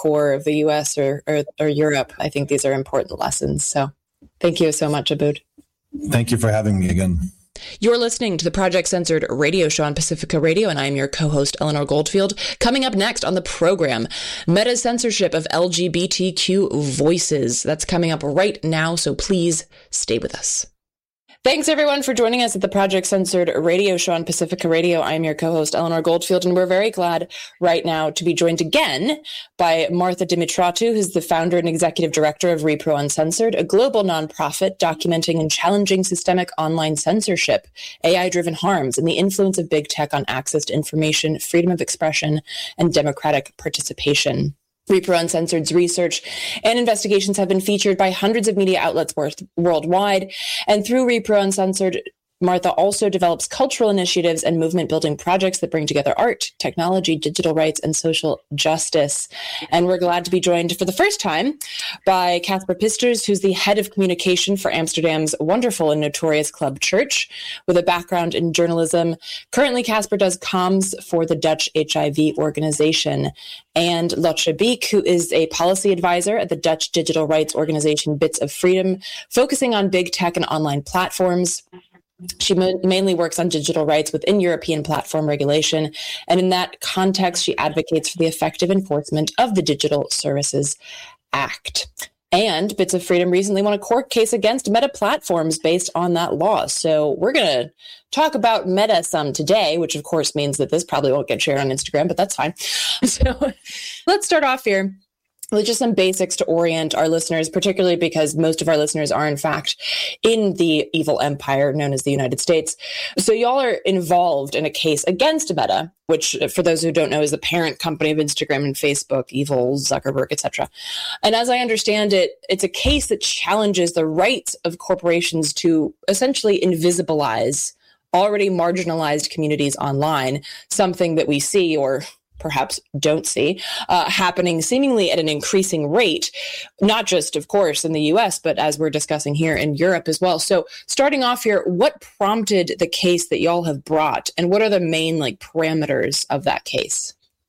core of the US or Europe. I think these are important lessons. So thank you so much, Abood. Thank you for having me again. You're listening to the Project Censored radio show on Pacifica Radio, and I'm your co-host, Eleanor Goldfield. Coming up next on the program, Meta's censorship of LGBTQ voices. That's coming up right now, so please stay with us. Thanks, everyone, for joining us at the Project Censored radio show on Pacifica Radio. I'm your co-host, Eleanor Goldfield, and we're very glad right now to be joined again by Martha Dimitratou, who's the founder and executive director of Repro Uncensored, a global nonprofit documenting and challenging systemic online censorship, AI-driven harms, and the influence of big tech on access to information, freedom of expression, and democratic participation. Repro Uncensored's research and investigations have been featured by hundreds of media outlets worldwide. And through Repro Uncensored, Martha also develops cultural initiatives and movement-building projects that bring together art, technology, digital rights, and social justice. And we're glad to be joined for the first time by Casper Pisters, who's the head of communication for Amsterdam's wonderful and notorious Club Church, with a background in journalism. Currently, Casper does comms for the Dutch HIV organization. And Lotje Beek, who is a policy advisor at the Dutch digital rights organization Bits of Freedom, focusing on big tech and online platforms. She mainly works on digital rights within European platform regulation, and in that context, she advocates for the effective enforcement of the Digital Services Act. And Bits of Freedom recently won a court case against Meta Platforms based on that law. So we're going to talk about Meta some today, which of course means that this probably won't get shared on Instagram, but that's fine. So let's start off here with just some basics to orient our listeners, particularly because most of our listeners are, in fact, in the evil empire known as the United States. So y'all are involved in a case against Meta, which, for those who don't know, is the parent company of Instagram and Facebook, evil Zuckerberg, etc. And as I understand it, it's a case that challenges the rights of corporations to essentially invisibilize already marginalized communities online, something that we see, or perhaps don't see, happening seemingly at an increasing rate, not just, of course, in the US, but as we're discussing here in Europe as well. So starting off here, what prompted the case that y'all have brought, and what are the main parameters of that case?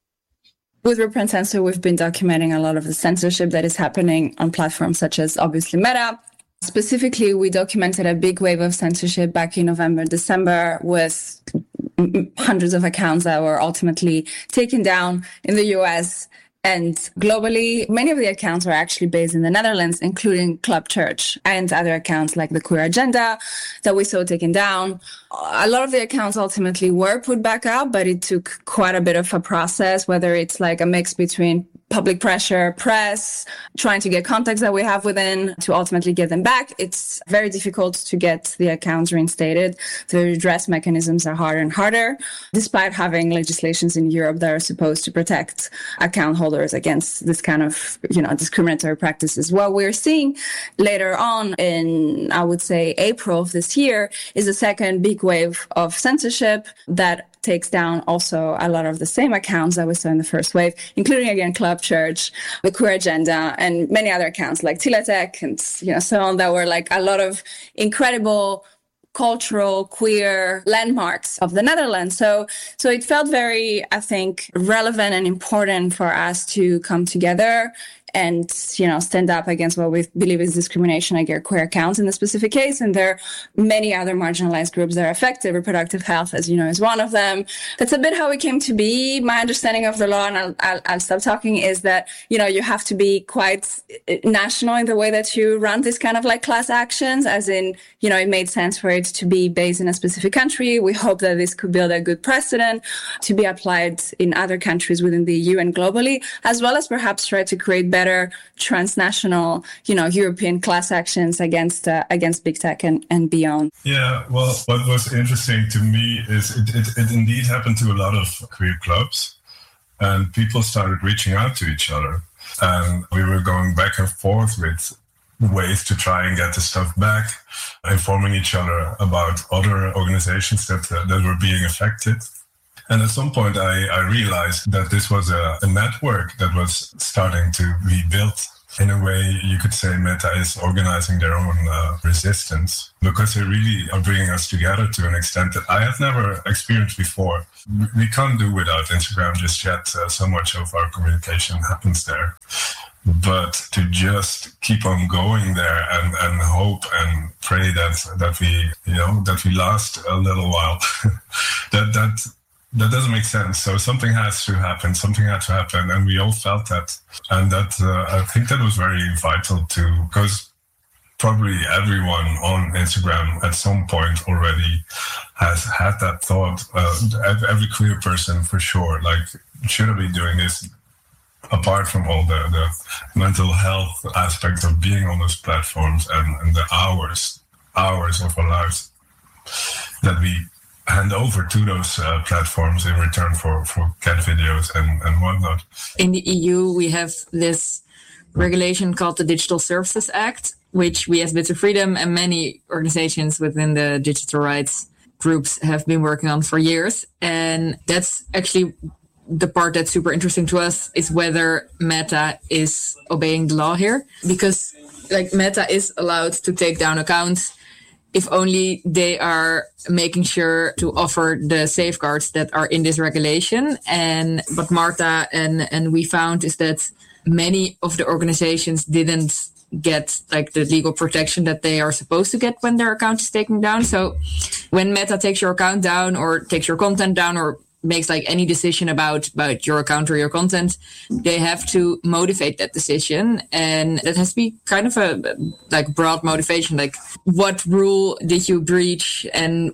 With Repro Uncensored, we've been documenting a lot of the censorship that is happening on platforms such as, obviously, Meta. Specifically, we documented a big wave of censorship back in November, December, with hundreds of accounts that were ultimately taken down in the US and globally. Many of the accounts are actually based in the Netherlands, including Club Church and other accounts like the Queer Agenda that we saw taken down. A lot of the accounts ultimately were put back up, but it took quite a bit of a process, whether it's like a mix between public pressure, press, trying to get contacts that we have within to ultimately get them back. It's very difficult to get the accounts reinstated. The redress mechanisms are harder and harder, despite having legislations in Europe that are supposed to protect account holders against this kind of, discriminatory practices. What we're seeing later on in, I would say, April of this year is a second big wave of censorship that takes down also a lot of the same accounts that we saw in the first wave, including, again, Club Church, the Queer Agenda, and many other accounts like Tilatech and, so on, that were a lot of incredible cultural, queer landmarks of the Netherlands. So it felt very, I think, relevant and important for us to come together and, stand up against what we believe is discrimination against queer accounts in the specific case. And there are many other marginalized groups that are affected. Reproductive health, as you know, is one of them. That's a bit how it came to be. My understanding of the law, and I'll stop talking, is that, you have to be quite national in the way that you run this kind of class actions, as in, it made sense for it to be based in a specific country. We hope that this could build a good precedent to be applied in other countries within the EU and globally, as well as perhaps try to create better transnational, European class actions against big tech and beyond. Yeah, well, what was interesting to me is it indeed happened to a lot of queer clubs, and people started reaching out to each other, and we were going back and forth with ways to try and get the stuff back, informing each other about other organizations that were being affected. And at some point, I realized that this was a network that was starting to be built. in a way, you could say Meta is organizing their own resistance, because they really are bringing us together to an extent that I have never experienced before. We can't do without Instagram just yet. So much of our communication happens there. But to just keep on going there and hope and pray that we last a little while, that doesn't make sense. So something has to happen. Something had to happen, and we all felt that. And that I think that was very vital too, because probably everyone on Instagram at some point already has had that thought. Every queer person for sure. Like, should I be doing this? Apart from all the mental health aspects of being on those platforms and the hours of our lives that we hand over to those platforms in return for cat videos and whatnot. In the EU, we have this regulation called the Digital Services Act, which we as Bits of Freedom and many organizations within the digital rights groups have been working on for years. And that's actually the part that's super interesting to us, is whether Meta is obeying the law here. Because like Meta is allowed to take down accounts if only they are making sure to offer the safeguards that are in this regulation. And what Marta and we found is that many of the organizations didn't get like the legal protection that they are supposed to get when their account is taken down. So when Meta takes your account down or takes your content down or makes like any decision about your account or your content, they have to motivate that decision. And that has to be kind of a like broad motivation, like what rule did you breach and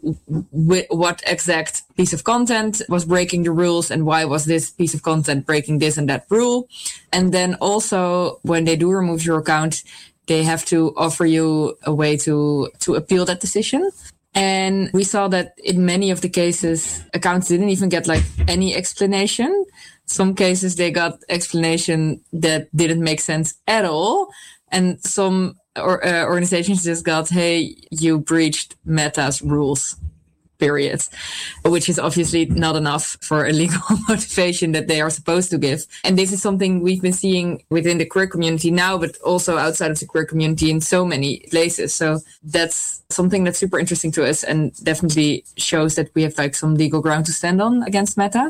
what exact piece of content was breaking the rules and why was this piece of content breaking this and that rule. And then also when they do remove your account, they have to offer you a way to appeal that decision. And we saw that in many of the cases, accounts didn't even get like any explanation. Some cases they got explanation that didn't make sense at all. And some organizations just got, hey, you breached Meta's rules, period, which is obviously not enough for a legal motivation that they are supposed to give. And this is something we've been seeing within the queer community now, but also outside of the queer community in so many places. So that's something that's super interesting to us and definitely shows that we have like some legal ground to stand on against Meta.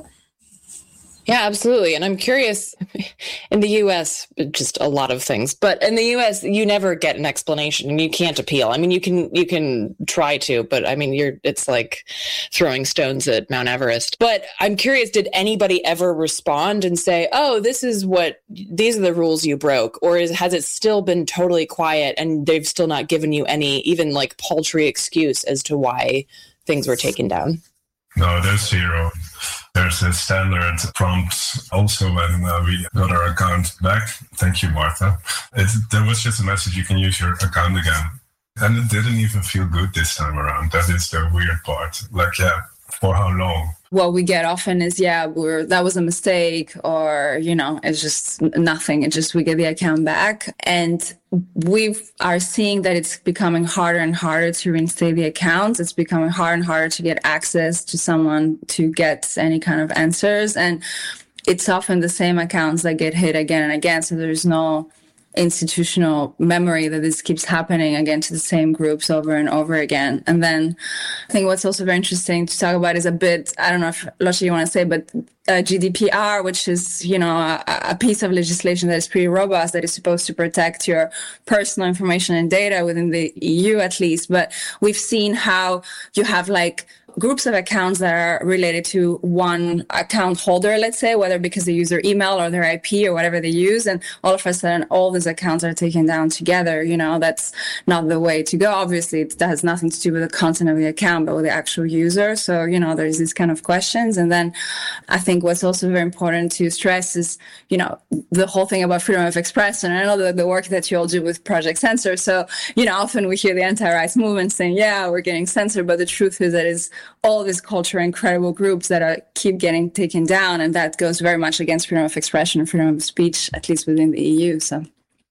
Yeah, absolutely. And I'm curious, in the US, just a lot of things, but in the US, you never get an explanation and you can't appeal. I mean, you can try to, but I mean, it's like throwing stones at Mount Everest. But I'm curious, did anybody ever respond and say, oh, these are the rules you broke? Or has it still been totally quiet and they've still not given you any even like paltry excuse as to why things were taken down? No, there's zero. There's a standard prompt also when we got our account back. Thank you, Martha. There was just a message, you can use your account again. And it didn't even feel good this time around. That is the weird part. Like, yeah, for how long? What we get often is, that was a mistake, or, it's just nothing. It's just we get the account back. And we are seeing that it's becoming harder and harder to reinstate the accounts. It's becoming harder and harder to get access to someone to get any kind of answers. And it's often the same accounts that get hit again and again. So there's no institutional memory that this keeps happening again to the same groups over and over again. And then I think what's also very interesting to talk about is a bit, I don't know if Lotte you want to say, but GDPR, which is, a piece of legislation that is pretty robust, that is supposed to protect your personal information and data within the EU at least. But we've seen how you have like groups of accounts that are related to one account holder, let's say, whether because they use their email or their IP or whatever they use. And all of a sudden, all these accounts are taken down together. That's not the way to go. Obviously, that has nothing to do with the content of the account, but with the actual user. So, there's these kind of questions. And then I think what's also very important to stress is, the whole thing about freedom of expression. And I know the work that you all do with Project Censor. So, often we hear the anti-rights movement saying, yeah, we're getting censored. But the truth is that it's all these culture incredible groups that keep getting taken down. And that goes very much against freedom of expression and freedom of speech, at least within the EU. So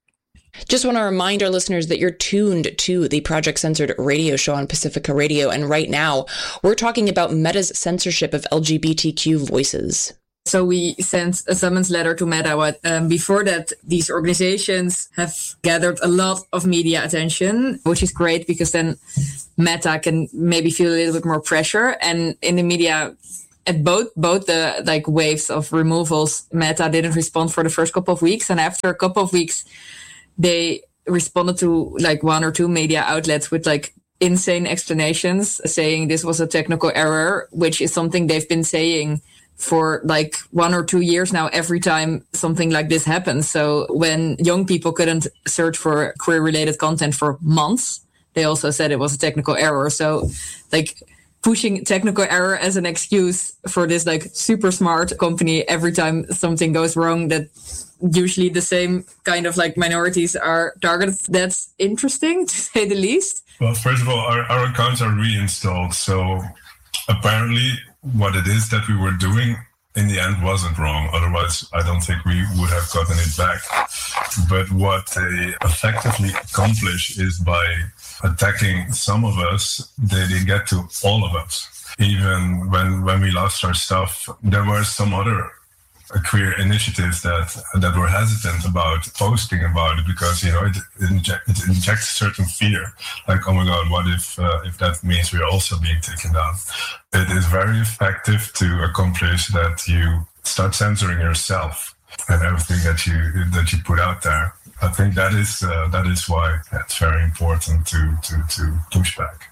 just want to remind our listeners that you're tuned to the Project Censored radio show on Pacifica Radio. And right now, we're talking about Meta's censorship of LGBTQ voices. So we sent a summons letter to Meta. Before that, these organizations have gathered a lot of media attention, which is great because then Meta can maybe feel a little bit more pressure. And in the media, at both the waves of removals, Meta didn't respond for the first couple of weeks. And after a couple of weeks, they responded to one or two media outlets with insane explanations saying this was a technical error, which is something they've been saying for 1 or 2 years now, every time something like this happens. So when young people couldn't search for queer related content for months, they also said it was a technical error. So pushing technical error as an excuse for this super smart company every time something goes wrong, that usually the same kind of minorities are targeted. That's interesting to say the least. Well, first of all, our accounts are reinstalled. So apparently what it is that we were doing in the end wasn't wrong. Otherwise, I don't think we would have gotten it back. But what they effectively accomplish is by attacking some of us, they get to all of us. Even when we lost our stuff, there were some other queer initiatives that were hesitant about posting about it because it injects certain fear, oh my god, what if that means we're also being taken down. It is very effective to accomplish that you start censoring yourself and everything that you put out there. I think that is why it's very important to push back.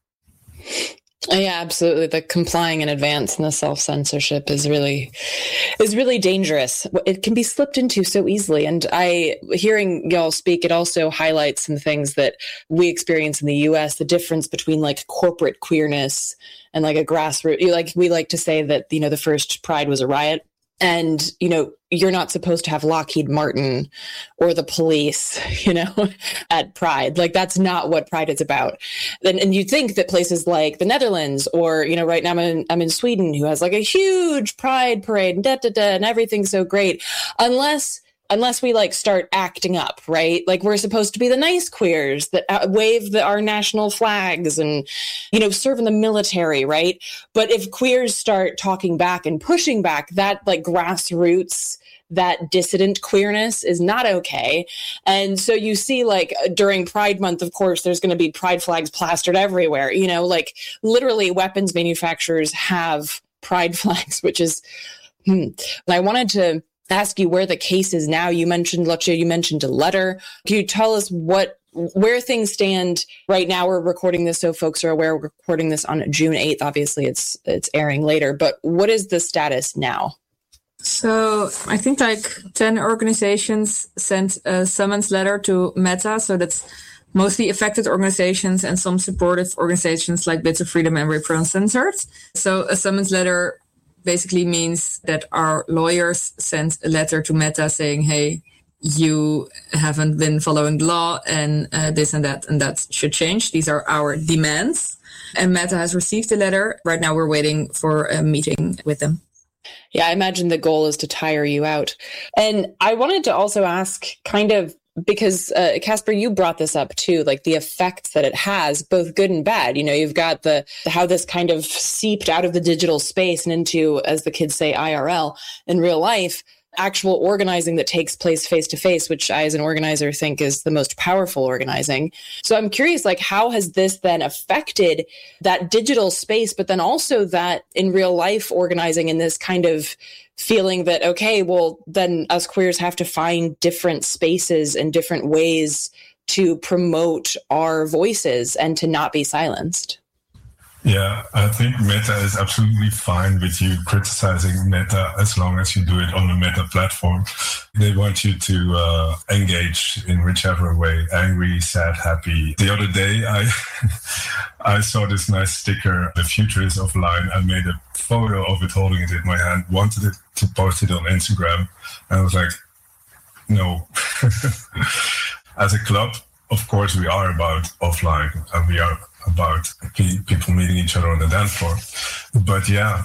Yeah, absolutely. The complying in advance and the self-censorship is really dangerous. It can be slipped into so easily. And hearing y'all speak, it also highlights some things that we experience in the US, the difference between corporate queerness and a grassroots, we like to say that, the first Pride was a riot. And, you're not supposed to have Lockheed Martin or the police, at Pride. That's not what Pride is about. And you think that places like the Netherlands or, right now I'm in Sweden, who has a huge Pride parade and everything's so great. Unless we start acting up, right? We're supposed to be the nice queers that wave our national flags and, serve in the military, right? But if queers start talking back and pushing back, that grassroots, that dissident queerness is not okay. And so you see during Pride Month, of course, there's going to be Pride flags plastered everywhere, literally weapons manufacturers have Pride flags, which is, I wanted to ask you where the case is now. You mentioned, Lucia, you mentioned a letter. Can you tell us where things stand right now? We're recording this so folks are aware. We're recording this on June 8th. Obviously, it's airing later. But what is the status now? So I think 10 organizations sent a summons letter to Meta. So that's mostly affected organizations and some supportive organizations like Bits of Freedom and Ripper Uncensored. So a summons letter basically means that our lawyers sent a letter to Meta saying, hey, you haven't been following the law and this and that should change. These are our demands. And Meta has received the letter. Right now we're waiting for a meeting with them. Yeah, I imagine the goal is to tire you out. And I wanted to also ask because Casper, you brought this up too, the effects that it has, both good and bad. You've got how this kind of seeped out of the digital space and into, as the kids say, IRL in real life, actual organizing that takes place face to face, which I, as an organizer, think is the most powerful organizing. So I'm curious, how has this then affected that digital space, but then also that in real life organizing in this kind of feeling that, okay, well, then us queers have to find different spaces and different ways to promote our voices and to not be silenced? Yeah, I think Meta is absolutely fine with you criticizing Meta as long as you do it on the Meta platform. They want you to engage in whichever way, angry, sad, happy. The other day, I saw this nice sticker, "The future is offline." I made a photo of it holding it in my hand, wanted it to post it on Instagram. And I was like, no. As a club, of course, we are about offline and we are about people meeting each other on the dance floor. But yeah,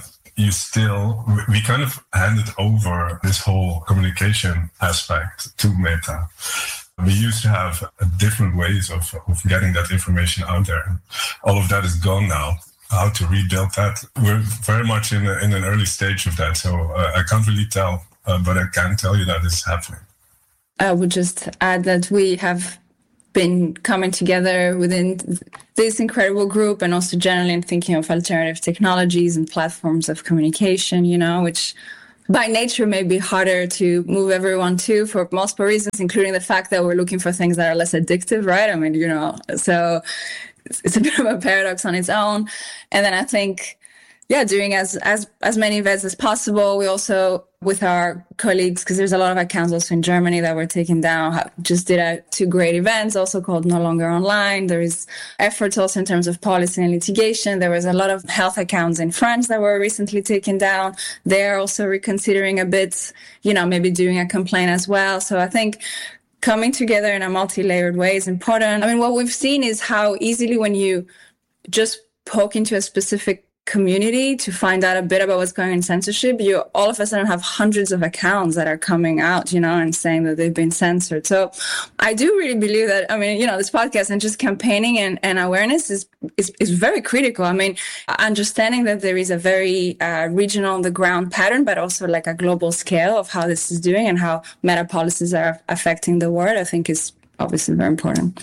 we kind of handed over this whole communication aspect to Meta. We used to have different ways of getting that information out there. All of that is gone now. how to rebuild that. We're very much in an early stage of that, so I can't really tell, but I can tell you that it's happening. I would just add that we have been coming together within this incredible group and also generally in thinking of alternative technologies and platforms of communication, which by nature may be harder to move everyone to for multiple reasons, including the fact that we're looking for things that are less addictive, right? I mean, so it's a bit of a paradox on its own. And then I think, doing as many events as possible. We also, with our colleagues, because there's a lot of accounts also in Germany that were taken down, just did 2 great events, also called No Longer Online. There is efforts also in terms of policy and litigation. There was a lot of health accounts in France that were recently taken down. They're also reconsidering a bit, maybe doing a complaint as well. So I think coming together in a multi-layered way is important. I mean, what we've seen is how easily when you just poke into a specific community to find out a bit about what's going on in censorship, you all of a sudden have hundreds of accounts that are coming out, and saying that they've been censored. So I do really believe that, this podcast and just campaigning and awareness is very critical. I mean, understanding that there is a very regional on the ground pattern, but also like a global scale of how this is doing and how meta policies are affecting the world, I think is obviously very important.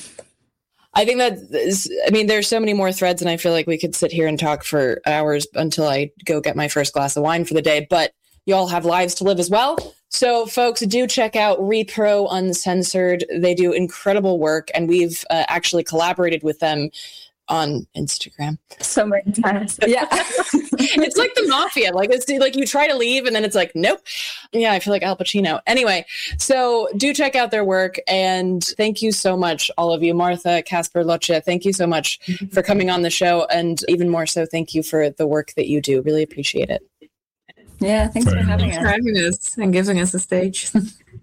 I think there's so many more threads, and I feel like we could sit here and talk for hours until I go get my first glass of wine for the day, but you all have lives to live as well. So folks, do check out Repro Uncensored. They do incredible work, and we've actually collaborated with them on Instagram so many times. Yeah. It's like the mafia. Like it's like you try to leave and then it's like, nope. Yeah, I feel like Al Pacino. Anyway, so do check out their work. And thank you so much, all of you. Martha, Casper, Lotte, thank you so much for coming on the show. And even more so, thank you for the work that you do. Really appreciate it. Yeah, thanks for having us. Thanks for having us and giving us a stage.